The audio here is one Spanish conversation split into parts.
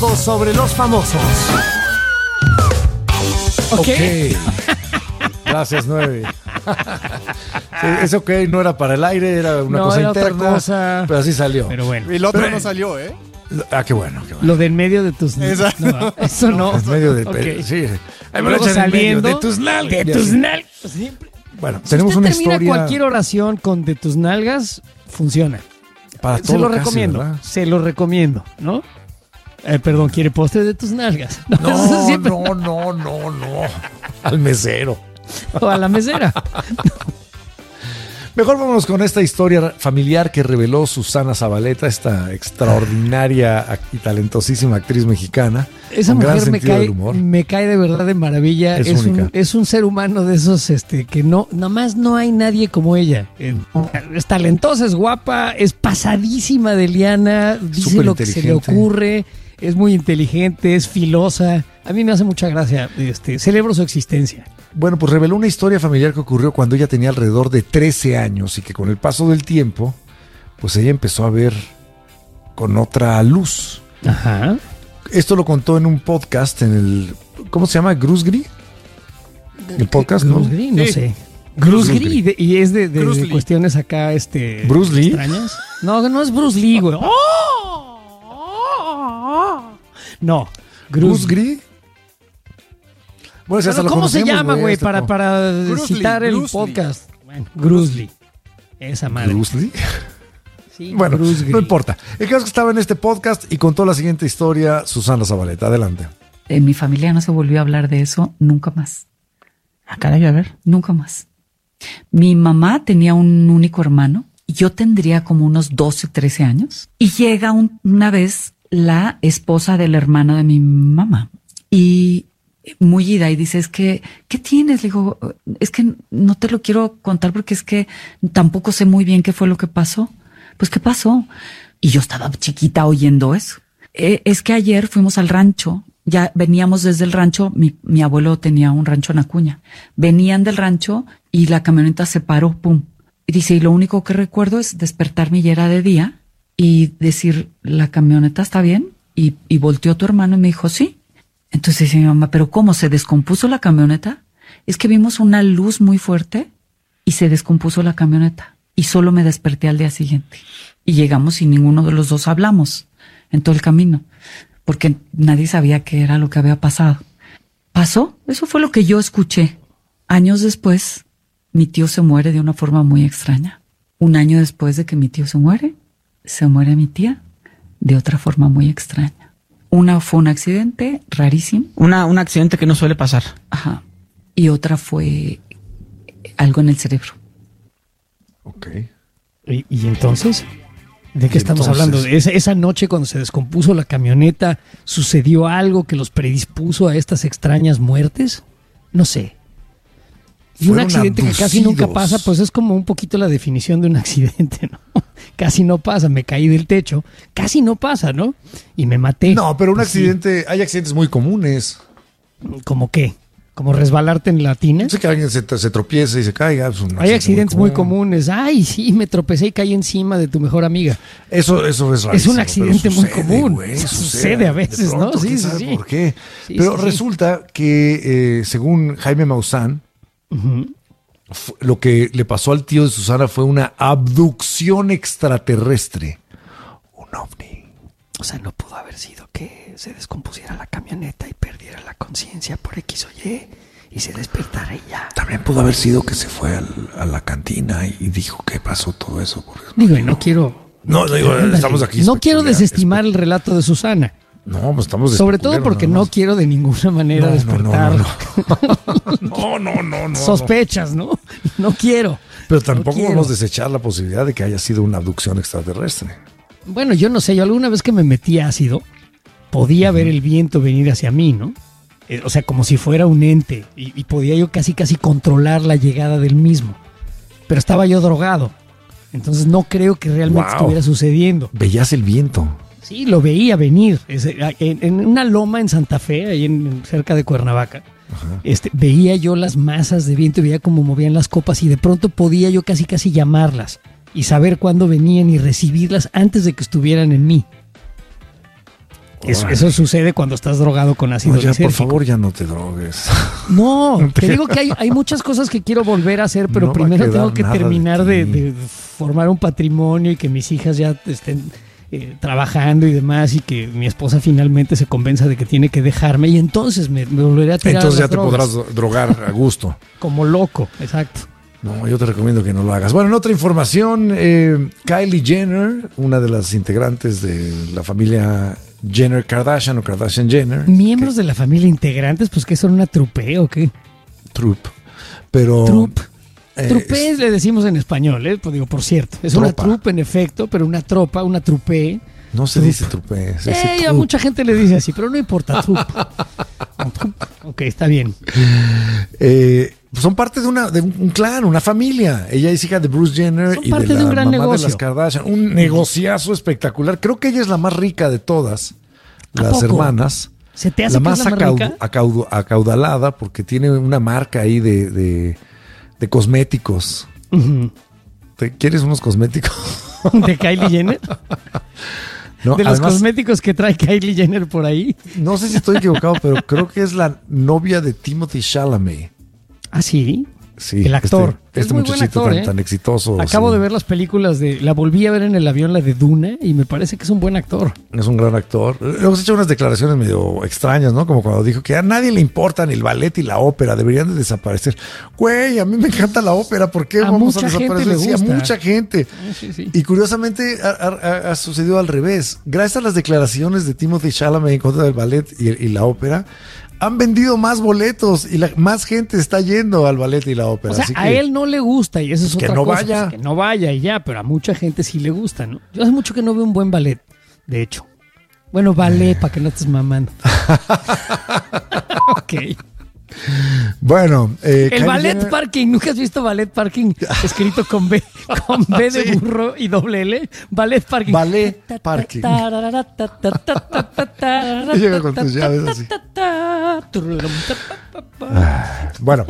Sobre los famosos. Ok. Gracias, 9. Sí, ese ok no era para el aire, era una cosa era interna. otra cosa. Pero así salió. Pero bueno. Y el otro no salió, ¿eh? Qué bueno, qué bueno. Lo de en medio de tus nalgas. No, eso no. En medio de... Ok. Sí. Ahí me lo Luego echan en medio saliendo de tus nalgas. De tus nalgas. Siempre. Bueno, Si tenemos usted una termina historia cualquier oración con de tus nalgas, funciona. para todo Se lo casi, recomiendo. ¿verdad? Se lo recomiendo, ¿no? Perdón, ¿quiere postre de tus nalgas? No, siempre- no. Al mesero. O a la mesera. Mejor vámonos con esta historia familiar que reveló Susana Zabaleta, esta extraordinaria y talentosísima actriz mexicana. Esa con gran mujer sentido del humor. me cae de verdad de maravilla. Es única. Es un ser humano de esos que no, nada más no hay nadie como ella. Es talentosa, es guapa, es pasadísima de liana, dice Súper lo que se le inteligente. ocurre, es muy inteligente, es filosa. A mí me hace mucha gracia. Celebro su existencia. Bueno, pues reveló una historia familiar que ocurrió cuando ella tenía alrededor de 13 años y que con el paso del tiempo, pues ella empezó a ver con otra luz. Ajá. Esto lo contó en un podcast en el... ¿Cómo se llama? ¿Grusgri? ¿El podcast? ¿No? Bruce Lee, no Sí. sé. Bruce Bruce Lee, y es de Bruce Lee. cuestiones acá, ¿Bruce Lee? extrañas. No es Bruce Lee, güey. No, ¿Grusgri? Bueno, si hasta Bueno, lo ¿cómo se conocemos, llama, güey? hasta como- Para Bruce citar Lee, el Bruce Lee. podcast. Bueno, Bruce Lee. Esa madre. ¿Bruce Lee? Sí, Bueno, Bruce no Lee. importa. El caso es que estaba en este podcast y contó la siguiente historia Susana Zabaleta. Adelante. En mi familia no se volvió a hablar de eso nunca más. Caray, a ver. Nunca más. Mi mamá tenía un único hermano y yo tendría como unos 12, 13 años. Y llega una vez la esposa del hermano de mi mamá y muy ida y dice, ¿qué tienes? Le digo, es que no te lo quiero contar porque es que tampoco sé muy bien qué fue lo que pasó. Pues, ¿qué pasó? Y yo estaba chiquita oyendo eso. Es que ayer fuimos al rancho. Ya veníamos desde el rancho, mi abuelo tenía un rancho en Acuña. Venían del rancho y la camioneta se paró, pum. Y dice, y lo único que recuerdo es despertarme y era de día y decir, ¿la camioneta está bien? Y volteó tu hermano y me dijo, sí. Entonces dice mi mamá, ¿pero cómo? ¿Se descompuso la camioneta? Es que vimos una luz muy fuerte y se descompuso la camioneta. Y solo me desperté al día siguiente. Y llegamos y ninguno de los dos hablamos en todo el camino. Porque nadie sabía qué era lo que había pasado. ¿Pasó? Eso fue lo que yo escuché. Años después, mi tío se muere de una forma muy extraña. Un año después de que mi tío se muere mi tía de otra forma muy extraña. Una fue un accidente rarísimo. Un accidente que no suele pasar. Ajá. Y otra fue algo en el cerebro. Ok. ¿Y entonces? ¿De qué estamos Entonces, hablando? Esa noche cuando se descompuso la camioneta, ¿sucedió algo que los predispuso a estas extrañas muertes? No sé. Y un Fueron accidente que casi nunca abducidos. pasa, pues es como un poquito la definición de un accidente, ¿no? Casi no pasa, me caí del techo, casi no pasa, ¿no? Y me maté. No, pero un Pues sí. accidente, hay accidentes muy comunes. ¿Cómo qué? ¿Como resbalarte en la tina? No sé que alguien se tropiece y se caiga. Es un Hay accidente accidentes muy común. comunes. Ay, sí, me tropecé y caí encima de tu mejor amiga. Eso es rarísimo. Es un accidente pero muy sucede, común. güey, Sucede a veces, De pronto, ¿no? Sí, quién sí, sabe sí. por qué. Sí, Pero sí, sí. resulta que, según Jaime Maussan, Ujú. lo que le pasó al tío de Susana fue una abducción extraterrestre. Un ovni. O sea, no pudo haber sido que se descompusiera la camioneta y perdiera la conciencia por X o Y y se despertara y ya. También pudo haber sido que se fue a la cantina y dijo que pasó todo eso. Digo, y no quiero... No, digo, estamos aquí. No quiero especular- desestimar el relato de Susana. No, pues estamos Sobre todo especulando porque nada no más. quiero de ninguna manera No, despertar no. sospechas, ¿no? No quiero. Pero tampoco quiero. vamos a desechar la posibilidad de que haya sido una abducción extraterrestre. Bueno, yo no sé, yo alguna vez que me metí ácido, podía ver el viento venir hacia mí, ¿no? O sea, como si fuera un ente. Y podía yo casi controlar la llegada del mismo. Pero estaba yo drogado. Entonces no creo que realmente Wow. estuviera sucediendo. Veías el viento. Sí, lo veía venir. En una loma en Santa Fe, ahí cerca de Cuernavaca, veía yo las masas de viento, veía cómo movían las copas y de pronto podía yo casi llamarlas y saber cuándo venían y recibirlas antes de que estuvieran en mí. Eso sucede cuando estás drogado con ácido No, ya, por lisérgico. favor, ya no te drogues. No, te digo que hay muchas cosas que quiero volver a hacer, pero No va a primero quedar tengo que nada terminar de ti. de formar un patrimonio y que mis hijas ya estén trabajando y demás, y que mi esposa finalmente se convenza de que tiene que dejarme, y entonces me volveré a tirar Entonces a ya las te drogas. podrás drogar a gusto. Como loco, exacto. No, yo te recomiendo que no lo hagas. Bueno, en otra información, Kylie Jenner, una de las integrantes de la familia Jenner Kardashian o Kardashian Jenner. Miembros de la familia integrantes, pues que son una trupe o qué. Troupe. Pero... Trupe. Trupe le decimos en español, pues digo, por cierto. Es una Tropa. trupe en efecto, pero una tropa, una trupe. No se dice trupe, se dice A troupe. mucha gente le dice así, pero no importa, trupe. Ok, está bien. Son parte de un clan, una familia. Ella es hija de Bruce Jenner Son y parte de de la un gran mamá negocio. de las Kardashian. Un negociazo espectacular. Creo que ella es la más rica de todas ¿A las poco? hermanas. ¿Se te hace La que más, es la más rica? acaudalada porque tiene una marca ahí de cosméticos. Ujú. ¿Quieres unos cosméticos? ¿De Kylie Jenner? No, De los además, cosméticos que trae Kylie Jenner por ahí. no sé si estoy equivocado, pero creo que es la novia de Timothy Chalamet. ¿Ah, sí? Sí, El actor. Este Es muy buen muchachito actor, tan exitoso. Acabo sí. de ver las películas la volví a ver en el avión, la de Duna, y me parece que es un buen actor. Es un gran actor. Luego se hecho unas declaraciones medio extrañas, ¿no? Como cuando dijo que a nadie le importan el ballet y la ópera, deberían de desaparecer. Güey, a mí me encanta la ópera, ¿por qué A vamos a mucha gente desaparecer? le Sí, a gusta. mucha gente. Sí. Y curiosamente ha sucedido al revés. Gracias a las declaraciones de Timothy Chalamet en contra del ballet y la ópera, han vendido más boletos y más gente está yendo al ballet y la ópera. O sea, Así a que, él no le gusta, y eso es que otra no cosa. vaya. Pues que no vaya y ya, pero a mucha gente sí le gusta, ¿no? Yo hace mucho que no veo un buen ballet, de hecho. Bueno, ballet, para que no estés mamando. Ok. Bueno, El Kylie ballet Jenner- parking, ¿nunca has visto ballet parking escrito con B de Sí. burro y doble L? Ballet parking. Ballet parking. Llega con tus llaves así. Bueno,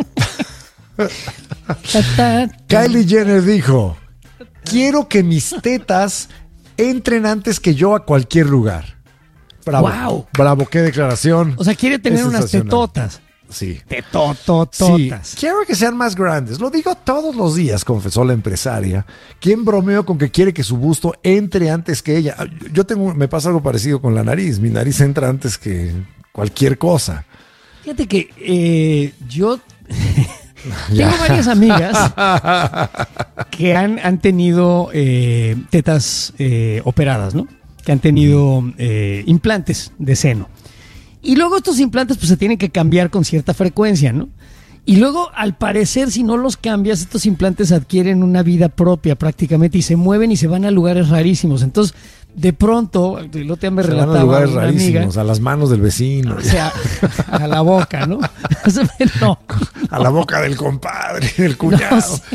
Kylie Jenner dijo: quiero que mis tetas entren antes que yo a cualquier lugar. Bravo. Wow. Bravo, qué declaración. O sea, quiere tener Es unas sensacional. tetotas. Sí. Tetotototas. Sí, quiero que sean más grandes. Lo digo todos los días, confesó la empresaria, quien bromeó con que quiere que su busto entre antes que ella. Me pasa algo parecido con la nariz. Mi nariz entra antes que cualquier cosa. Fíjate que yo tengo varias amigas que han tenido tetas operadas, ¿no? Que han tenido implantes de seno. Y luego estos implantes pues se tienen que cambiar con cierta frecuencia, ¿no? Y luego, al parecer, si no los cambias, estos implantes adquieren una vida propia prácticamente y se mueven y se van a lugares rarísimos. Entonces, de pronto, lo te me Se van relataba a lugares una amiga, rarísimos, a las manos del vecino, o sea, a la boca, ¿no? No. a la boca del compadre, del cuñado. No, sí.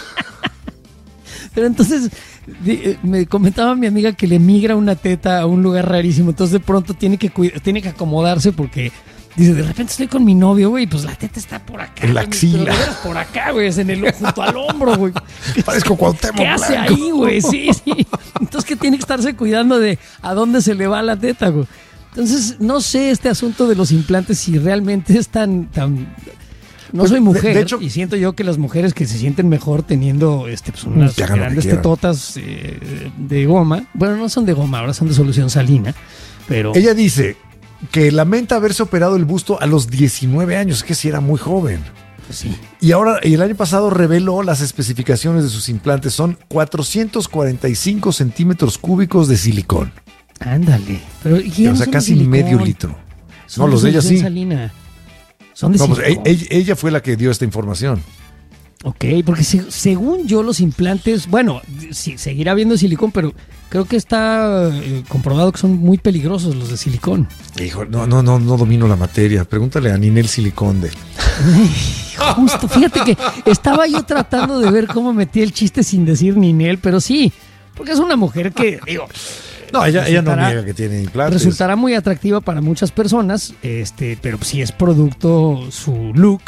Pero entonces me comentaba mi amiga que le migra una teta a un lugar rarísimo, entonces de pronto tiene que acomodarse porque dice, de repente estoy con mi novio, güey, pues la teta está por acá. En la güey, axila. pero de veras por acá, güey, es junto al hombro, güey. Parezco Cuauhtémoc ¿Qué hace Blanco. ahí, güey? Sí. Entonces que tiene que estarse cuidando de a dónde se le va la teta, güey. Entonces, no sé este asunto de los implantes si realmente es tan no Pues, soy mujer, de hecho, y siento yo que las mujeres que se sienten mejor teniendo pues unas que hagan lo que grandes quieran. tetotas de goma, bueno, no son de goma, ahora son de solución salina, pero Ella dice que lamenta haberse operado el busto a los 19 años, que sí era muy joven. pues, sí. Y el año pasado reveló las especificaciones de sus implantes. Son 445 centímetros cúbicos de silicón. Ándale. Pero ¿y ya O no sea, son de casi silicón? medio litro. Son No, los de ella solución sí. salina. Son de No, pues, silicón. ella fue la que dio esta información. Ok, porque según yo los implantes, bueno, sí, seguirá habiendo silicón, pero creo que está comprobado que son muy peligrosos los de silicón. Hijo, no domino la materia. Pregúntale a Ninel Siliconde. Justo, fíjate que estaba yo tratando de ver cómo metí el chiste sin decir Ninel, pero sí, porque es una mujer que, digo, No, ella no resultará- niega que tiene implantes. resultará muy atractiva para muchas personas, pero sí es producto su look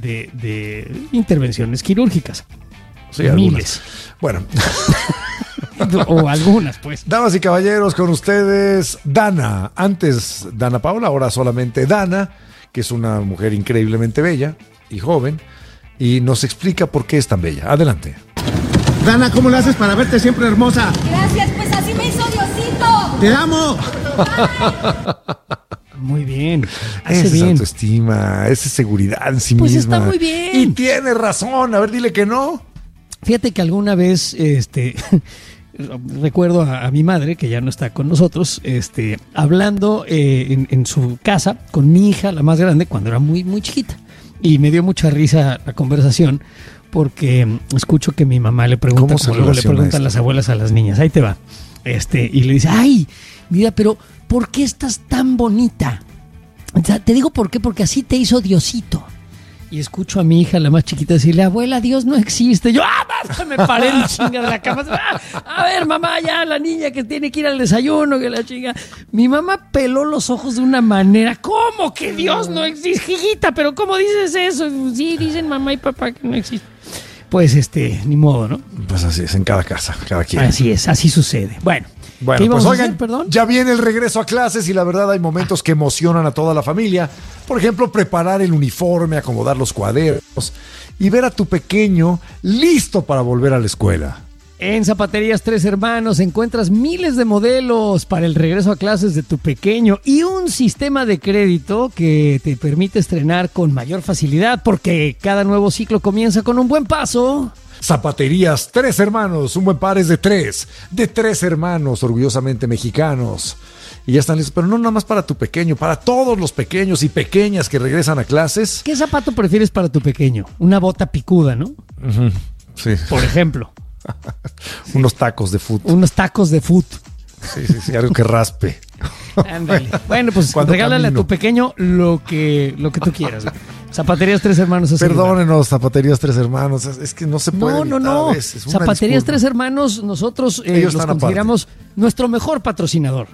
de intervenciones quirúrgicas. Sí, algunas. Miles. Bueno. O algunas, pues. Damas y caballeros, con ustedes Dana. Antes Dana Paola, ahora solamente Dana, que es una mujer increíblemente bella y joven, y nos explica por qué es tan bella. Adelante. Dana, ¿cómo lo haces para verte siempre hermosa? Gracias, pues así me hizo Diosito. ¡Te amo! Muy bien. Esa Hace es bien. autoestima, esa es seguridad en sí Pues misma. está muy bien. Y tiene razón. A ver, dile que no. Fíjate que alguna vez, recuerdo a mi madre, que ya no está con nosotros, hablando en su casa con mi hija, la más grande, cuando era muy, muy chiquita. Y me dio mucha risa la conversación, porque escucho que mi mamá le pregunta, ¿Cómo se como luego le relaciona preguntan esto? las abuelas a las niñas, ahí te va. Y le dice, ay, mira, pero ¿por qué estás tan bonita? O sea, te digo por qué, porque así te hizo Diosito. Y escucho a mi hija, la más chiquita, decirle, abuela, Dios no existe. Yo, me paré en chinga de la cama. A ver, mamá, ya la niña que tiene que ir al desayuno, que la chinga. Mi mamá peló los ojos de una manera. ¿Cómo que Dios no existe, hijita? ¿Pero cómo dices eso? Sí, dicen mamá y papá que no existe. Pues, ni modo, ¿no? Pues así es, en cada casa, cada quien. Así es, así sucede. Bueno, ¿qué Bueno, íbamos pues a oigan, hacer, perdón? ya viene el regreso a clases y la verdad hay momentos que emocionan a toda la familia. Por ejemplo, preparar el uniforme, acomodar los cuadernos y ver a tu pequeño listo para volver a la escuela. En Zapaterías Tres Hermanos encuentras miles de modelos para el regreso a clases de tu pequeño y un sistema de crédito que te permite estrenar con mayor facilidad porque cada nuevo ciclo comienza con un buen paso. Zapaterías Tres Hermanos, un buen par es de tres hermanos orgullosamente mexicanos. Y ya están listos, pero no nada más para tu pequeño, para todos los pequeños y pequeñas que regresan a clases. ¿Qué zapato prefieres para tu pequeño? Una bota picuda, ¿no? Sí, Por ejemplo, unos tacos de fútbol. unos tacos de fut. Sí, algo que raspe. Ándale. Bueno, pues Cuando regálale camino. a tu pequeño lo que tú quieras. Güey. Zapaterías Tres Hermanos. es el lugar. Perdónenos, Zapaterías Tres Hermanos, es que no se puede evitar No. a veces. Una Zapaterías disculpa. Tres Hermanos, nosotros Ellos los están consideramos nuestro mejor patrocinador.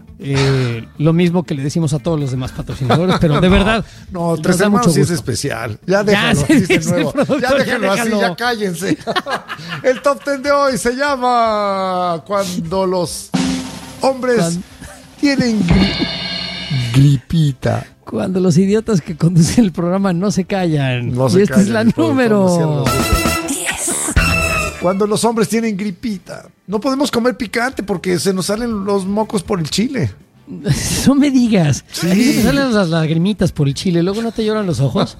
Lo mismo que le decimos a todos los demás patrocinadores, pero de verdad. No, nos Tres da Hermanos mucho sí es gusto. especial. Ya déjalo, sí, así de dice el nuevo. productor, Ya ya déjenlo así, déjalo. ya cállense. El top 10 de hoy se llama Cuando los hombres tienen gripita. Cuando los idiotas que conducen el programa no se callan. No y se esta callan, es la el productor no cierra número. los ojos. Cuando los hombres tienen gripita. No podemos comer picante porque se nos salen los mocos por el chile. No me digas. Sí. A mí se me salen las lagrimitas por el chile. Luego no te lloran los ojos.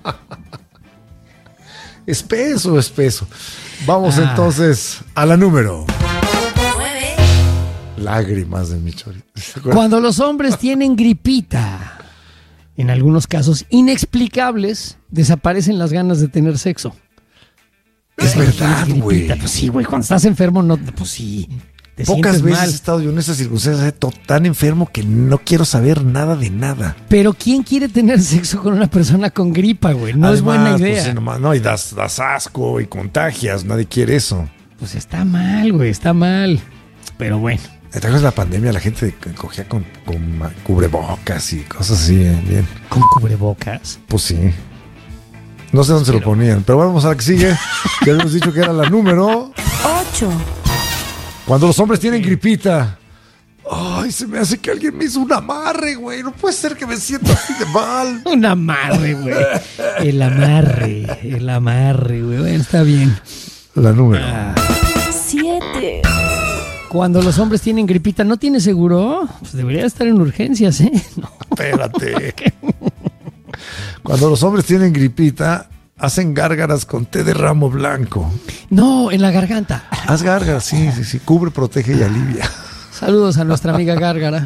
Espeso. Vamos entonces a la número. 9. Lágrimas de mi chorito. Cuando los hombres tienen gripita, en algunos casos inexplicables, desaparecen las ganas de tener sexo. Es Cuando verdad, tienes güey. gripita, pues sí, güey, cuando estás enfermo, no, pues sí, te Pocas sientes veces mal. he estado yo en esas circunstancias tan enfermo que no quiero saber nada de nada. Pero ¿quién quiere tener sexo con una persona con gripa, güey? No es Además, buena pues, idea. sí, nomás, no, y das asco y contagias. Nadie quiere eso. Pues está mal, güey, está mal. Pero bueno. ¿Te acuerdas de la pandemia? La gente cogía con cubrebocas y cosas así. Bien. Con cubrebocas. Pues sí. No sé dónde se lo ponían. Pero vamos a la que sigue. Ya habíamos dicho que era la número. 8. Cuando los hombres tienen gripita. Ay, se me hace que alguien me hizo un amarre, güey. No puede ser que me sienta así de mal. Un amarre, güey. El amarre, güey. Bueno, está bien. La número. 7. Cuando los hombres tienen gripita, ¿no tiene seguro? Pues debería estar en urgencias, ¿eh? No. Espérate. Cuando los hombres tienen gripita, hacen gárgaras con té de ramo blanco. No, en la garganta. Haz gárgaras, sí. Cubre, protege y alivia. Saludos a nuestra amiga Gárgara.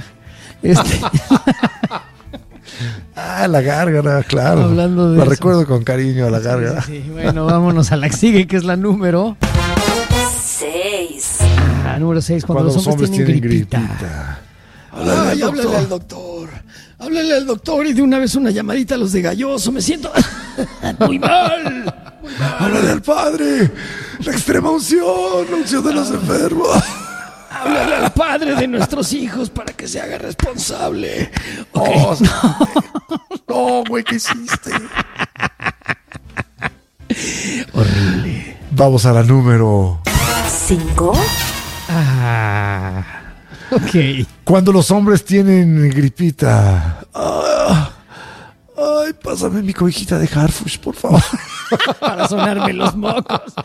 La gárgara, claro. Hablando de la eso. recuerdo con cariño a la gárgara. Sí, bueno, vámonos a la que sigue, que es la número. 6. Número 6, cuando los hombres tienen gripita. Ay, háblale al doctor. Háblale al doctor y de una vez una llamadita a los de Galloso. Me siento muy mal. Háblale al padre. La extrema unción, la unción de los enfermos. Háblale al padre de nuestros hijos para que se haga responsable. Oh, no, güey, ¿qué hiciste? Horrible. Vamos a la número. 5. Ok. Cuando los hombres tienen gripita. Ay, pásame mi cobijita de Harfush, por favor. Para sonarme los mocos.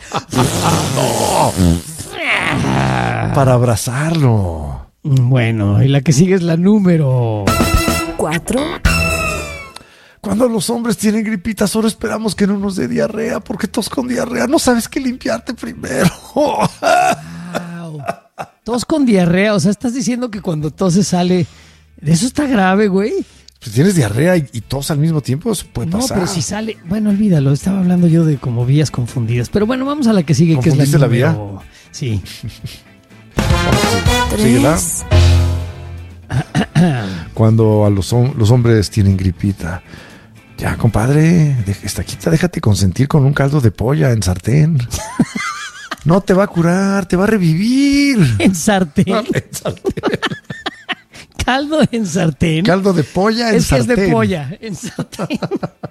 Para abrazarlo. Bueno, y la que sigue es la número 4. Cuando los hombres tienen gripita, solo esperamos que no nos dé diarrea, porque tos con diarrea no sabes qué limpiarte primero. Wow. Tos con diarrea, o sea, estás diciendo que cuando toses sale... Eso está grave, güey. Si tienes diarrea y tos al mismo tiempo, eso puede pasar. No, pero si sale... Bueno, olvídalo, estaba hablando yo de como vías confundidas. Pero bueno, vamos a la que sigue, que es la ¿Confundiste la número... Sí. Síguela. 3. Cuando a los hombres tienen gripita. Ya, compadre, estaquita, déjate consentir con un caldo de polla en sartén. No te va a curar, te va a revivir. En sartén. En sartén. Caldo en sartén. Caldo de polla en sartén. Es de polla, en sartén.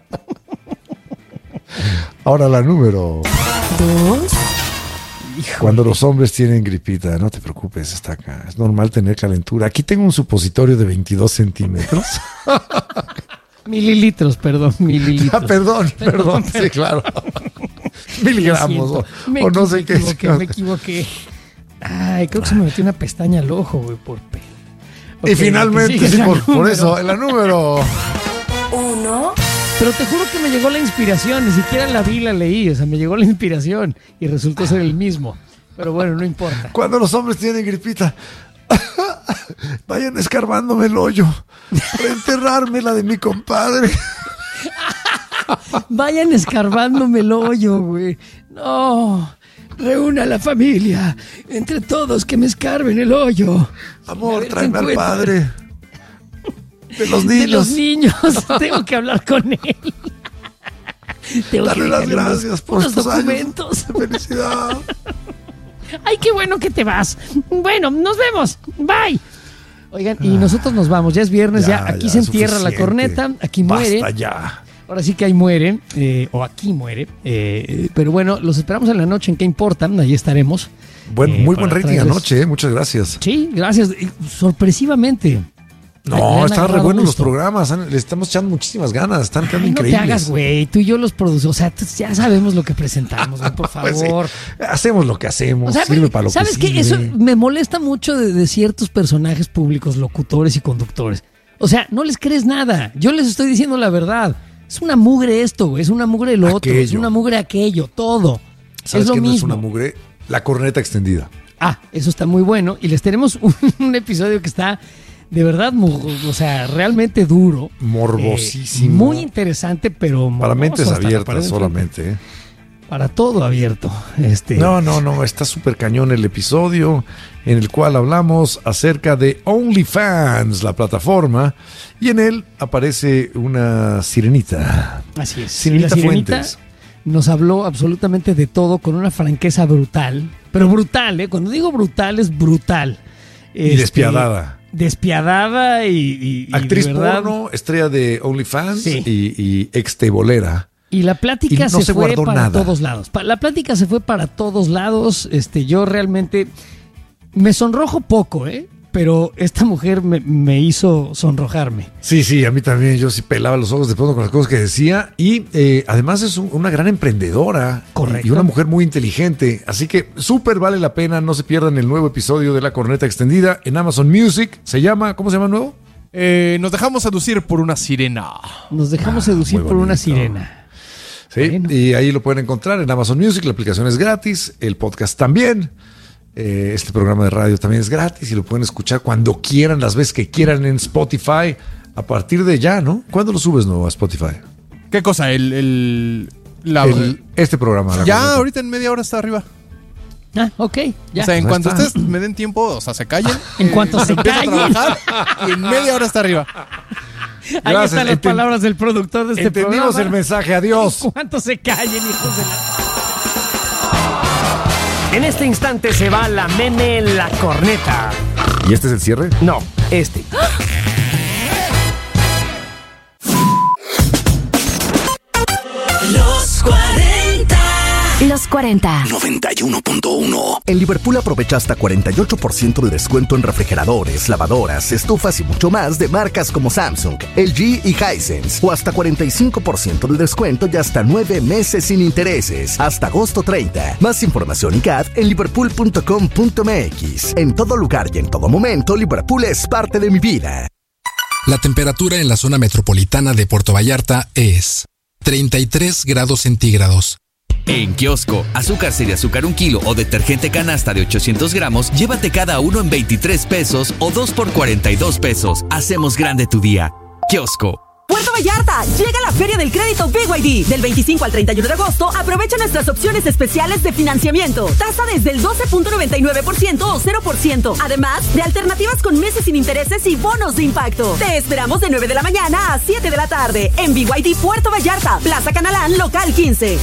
Ahora la número. 2. Cuando los hombres tienen gripita, no te preocupes, está acá. Es normal tener calentura. Aquí tengo un supositorio de 22 centímetros. Mililitros. Ah, perdón. Sí, claro. Miligramos o no sé qué. Me equivoqué. Ay, creo que se me metió una pestaña al ojo, güey, por pelo. Y finalmente, sí, por eso, en la número. 1. Pero te juro que me llegó la inspiración, ni siquiera la vi, la leí, o sea, me llegó la inspiración y resultó ser el mismo. Pero bueno, no importa. Cuando los hombres tienen gripita, vayan escarbándome el hoyo para enterrarme la de mi compadre. Vayan escarbándome el hoyo, güey. No, reúna a la familia, entre todos que me escarben el hoyo. Amor, A tráeme ver, al ¿qué padre. De los De los niños. niños, tengo que hablar con él. Tengo Darle que las dejarle gracias por unos estos documentos. años de felicidad. Ay, qué bueno que te vas. Bueno, nos vemos. Bye. Oigan, y nosotros nos vamos. Ya es viernes, ya aquí se entierra la suficiente. corneta, aquí muere. Basta ya. Ahora sí que ahí mueren, o aquí muere. Pero bueno, los esperamos en la noche en ¿Qué importa? Ahí estaremos. Muy buen para rating traerles- anoche, muchas gracias. Sí, gracias. Y sorpresivamente. Le No, han están re agarrado buenos los gusto. programas. Le estamos echando muchísimas ganas. Están quedando Ay, no te increíbles. hagas, güey. Tú y yo los producimos. O sea, ya sabemos lo que presentamos, güey, por Pues sí. favor. Hacemos lo que hacemos. O sea, sirve para lo ¿sabes que qué? sirve. Eso me molesta mucho de ciertos personajes públicos, locutores y conductores. O sea, no les crees nada. Yo les estoy diciendo la verdad. Es una mugre esto, güey. Es una mugre lo otro. Es Aquello. una mugre aquello. Todo. ¿Sabes Es lo qué no mismo. es una mugre? La corneta extendida. Ah, eso está muy bueno. Y les tenemos un episodio que está de verdad, o sea, realmente duro. Morbosísimo. Muy interesante, pero Para morboso mentes hasta la pared abiertas del solamente. frente. Para todo abierto. No. Está súper cañón el episodio en el cual hablamos acerca de OnlyFans, la plataforma, y en él aparece una sirenita. Así es. Sirenita Y la sirenita Fuentes. nos habló absolutamente de todo con una franqueza brutal. Pero brutal, ¿eh? Cuando digo brutal, es brutal. Y despiadada. Despiadada y Actriz de verdad. porno, estrella de OnlyFans Sí. y ex tebolera. Y la plática Y no se se fue guardó para nada. todos lados. La plática se fue para todos lados. Yo realmente me sonrojo poco, ¿eh? Pero esta mujer me hizo sonrojarme. Sí, a mí también. Yo sí pelaba los ojos de pronto con las cosas que decía. Y además es una gran emprendedora. Correcto. Y una mujer muy inteligente. Así que súper vale la pena. No se pierdan el nuevo episodio de La Corneta Extendida en Amazon Music. ¿Cómo se llama el nuevo? Nos dejamos seducir por una sirena. Nos dejamos seducir muy por una bonito. sirena. Sí, Bueno. y ahí lo pueden encontrar en Amazon Music. La aplicación es gratis. El podcast también. Este programa de radio también es gratis y lo pueden escuchar cuando quieran, las veces que quieran en Spotify. A partir de ya, ¿no? ¿Cuándo lo subes nuevo a Spotify? ¿Qué cosa? Este programa. La Ya, Corneta. ahorita en media hora está arriba. Ah, ok, ya. O sea, en Pues cuanto ahí está. ustedes me den tiempo, o sea, se callen. En cuanto se empiezo a callen. trabajar y en media hora está arriba. Ahí Gracias, están las palabras del productor de este Entendimos programa. el mensaje. Adiós. En cuanto se callen, hijos de la... En este instante se va la meme La Corneta. ¿Y este es el cierre? No, este. Los 40. Los 40. 91.1 En Liverpool aprovecha hasta 48% de descuento en refrigeradores, lavadoras, estufas y mucho más de marcas como Samsung, LG y Hisense. O hasta 45% de descuento y hasta 9 meses sin intereses. Hasta agosto 30. Más información y CAD en liverpool.com.mx. En todo lugar y en todo momento, Liverpool es parte de mi vida. La temperatura en la zona metropolitana de Puerto Vallarta es 33 grados centígrados. En Kiosco, azúcar seria azúcar 1 kilo o detergente canasta de 800 gramos, llévate cada uno en 23 pesos o 2 por 42 pesos. Hacemos grande tu día. Kiosco. Puerto Vallarta, llega la Feria del Crédito BYD. Del 25 al 31 de agosto, aprovecha nuestras opciones especiales de financiamiento. Tasa desde el 12.99% o 0%. Además, de alternativas con meses sin intereses y bonos de impacto. Te esperamos de 9 de la mañana a 7 de la tarde en BYD Puerto Vallarta, Plaza Canalán, local 15,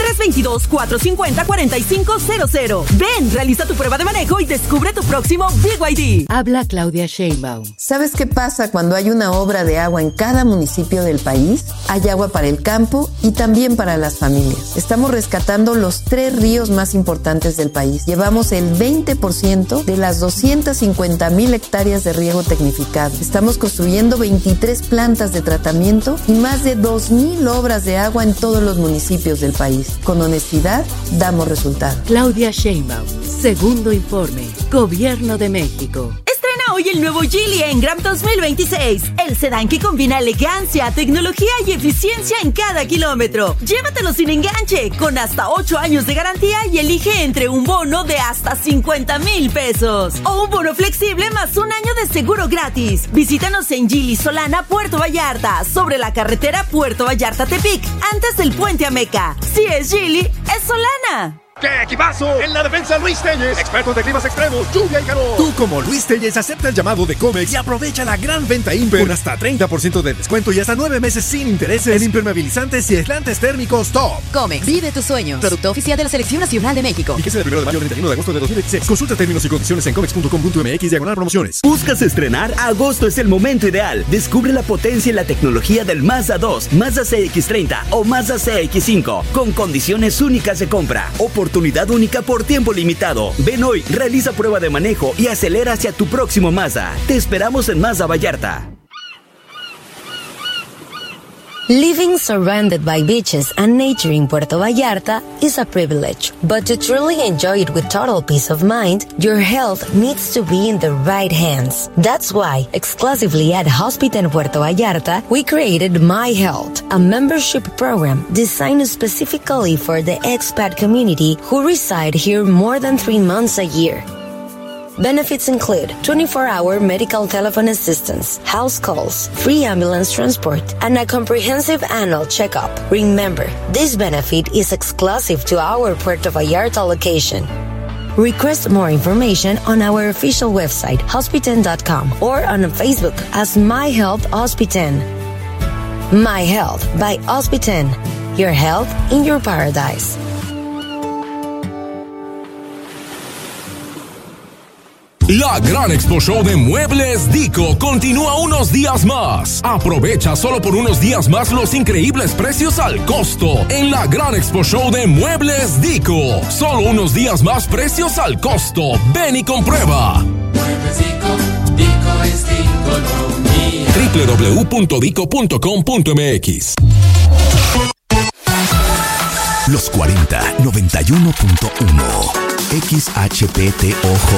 322-450-4500. Ven, realiza tu prueba de manejo y descubre tu próximo BYD. Habla Claudia Sheinbaum. ¿Sabes qué pasa cuando hay una obra de agua en cada municipio del país? Hay agua para el campo y también para las familias. Estamos rescatando los 3 ríos más importantes del país. Llevamos el 20% de las 250,000 hectáreas de riego tecnificado. Estamos construyendo 23 plantas de tratamiento y más de 2,000 obras de agua en todos los municipios del país. Con honestidad, damos resultados. Claudia Sheinbaum, segundo informe, Gobierno de México. Estrena hoy el nuevo Geely Engram 2026, el sedán que combina elegancia, tecnología y eficiencia en cada kilómetro. Llévatelo sin enganche, con hasta 8 años de garantía y elige entre un bono de hasta 50,000 pesos o un bono flexible más un año de seguro gratis. Visítanos en Geely Solana, Puerto Vallarta, sobre la carretera Puerto Vallarta-Tepic, antes del puente Ameca. Si es Geely, es Solana. ¡Qué equipazo! En la defensa, Luis Telles, expertos de climas extremos, lluvia y calor. Tú, como Luis Telles, acepta el llamado de Comex y aprovecha la gran venta Imper con hasta 30% de descuento y hasta 9 meses sin intereses en impermeabilizantes y aislantes térmicos top. Comex, vive tus sueños. Producto oficial de la Selección Nacional de México. Fíjese del 1 de mayo al 31 de agosto de 2016. Consulta términos y condiciones en comex.com.mx/promociones. ¿Buscas estrenar? Agosto es el momento ideal. Descubre la potencia y la tecnología del Mazda 2, Mazda CX-30 o Mazda CX-5 con condiciones únicas de compra. Oportunidad única por tiempo limitado. Ven hoy, realiza prueba de manejo y acelera hacia tu próximo Mazda. Te esperamos en Mazda Vallarta. Living surrounded by beaches and nature in Puerto Vallarta is a privilege, but to truly enjoy it with total peace of mind, your health needs to be in the right hands. That's why, exclusively at Hospital Puerto Vallarta, we created My Health, a membership program designed specifically for the expat community who reside here more than 3 months a year. Benefits include 24-hour medical telephone assistance, house calls, free ambulance transport, and a comprehensive annual checkup. Remember, this benefit is exclusive to our Puerto Vallarta location. Request more information on our official website, hospiten.com, or on Facebook as My Health Hospiten. My Health by Hospiten. Your health in your paradise. La Gran Expo Show de Muebles Dico continúa unos días más. Aprovecha solo por unos días más los increíbles precios al costo en la Gran Expo Show de Muebles Dico. Solo unos días más precios al costo. Ven y comprueba. Muebles Dico, Dico es Diconomía. www.dico.com.mx. Los 40 91.1 XHPTOJ